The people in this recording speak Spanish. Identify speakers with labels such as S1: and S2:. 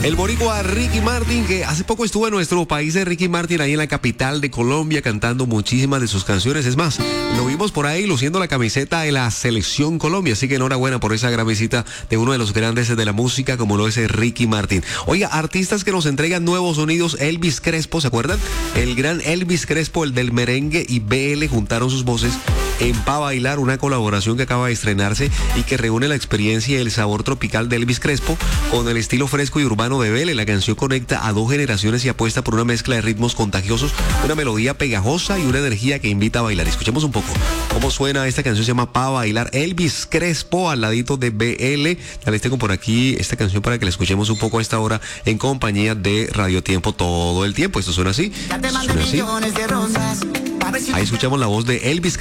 S1: El boricua Ricky Martin, que hace poco estuvo en nuestro país de Ricky Martin, ahí en la capital de Colombia, cantando muchísimas de sus canciones. Es más, lo vimos por ahí luciendo la camiseta de la Selección Colombia. Así que enhorabuena por esa gran visita de uno de los grandes de la música, como lo es Ricky Martin. Oiga, artistas que nos entregan nuevos sonidos. Elvis Crespo, ¿se acuerdan? El gran Elvis Crespo, el del merengue, y BL juntaron sus voces en Pa' Bailar, una colaboración que acaba de estrenarse y que reúne la experiencia y el sabor tropical de Elvis Crespo con el estilo fresco y urbano de BL. La canción conecta a dos generaciones y apuesta por una mezcla de ritmos contagiosos, una melodía pegajosa y una energía que invita a bailar. Escuchemos un poco cómo suena esta canción. Se llama Pa' Bailar, Elvis Crespo al ladito de BL. Ya les tengo por aquí esta canción para que la escuchemos un poco a esta hora en compañía de Radio Tiempo todo el tiempo. Esto suena así. Suena así. Ahí escuchamos la voz de Elvis Crespo.